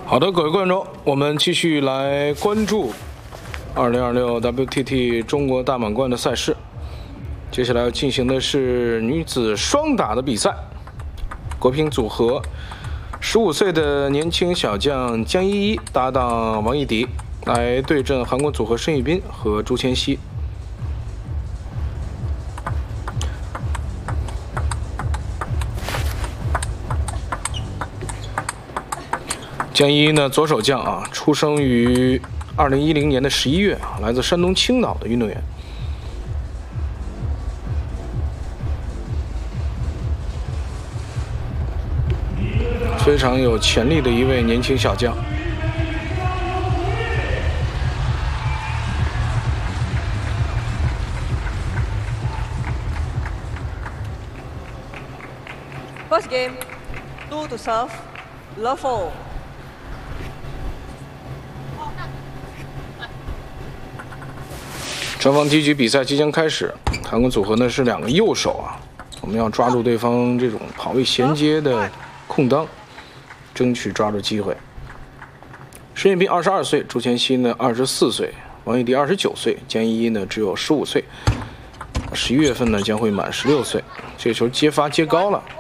好的，各位观众，我们继续来关注2026 WTT 中国大满贯的赛事。接下来要进行的是女子双打的比赛，国乒组合15岁的年轻小将江依依搭档王艺迪来对阵韩国组合申玉彬和朱千熙。江依依呢，左手将啊，出生于2010年的11月啊，来自山东青岛的运动员，非常有潜力的一位年轻小将。 First game, 2 to serve, love 4. 双方第一局比赛即将开始，韩国组合呢是2个右手啊，我们要抓住对方这种跑位衔接的空当，争取抓住机会。申玉彬22岁，朱千熙呢24岁，王艺迪29岁，江依依呢只有15岁。11月份呢将会满16岁。这球接发接高了。